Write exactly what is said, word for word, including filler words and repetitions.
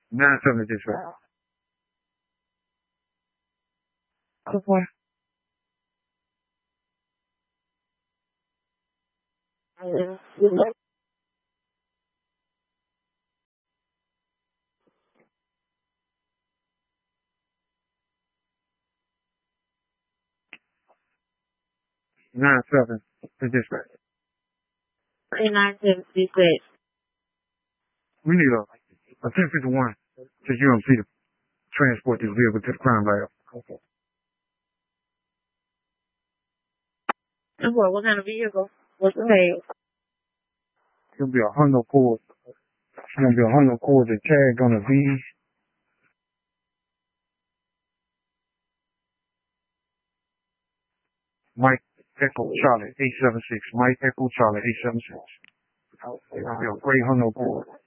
nine seven to dispatch. Good boy. Nine seven to dispatch. Three nine seven to dispatch. We need a, a ten fifty-one to U M C to transport this vehicle to the crime lab. Okay. What, what kind of vehicle? What's the name? It's gonna be a Honda Accord. It's gonna be a Honda Accord that tagged on a V. Mike Echo Charlie eight seven six. Mike Echo Charlie eight seven six. It's gonna be a gray Honda Accord.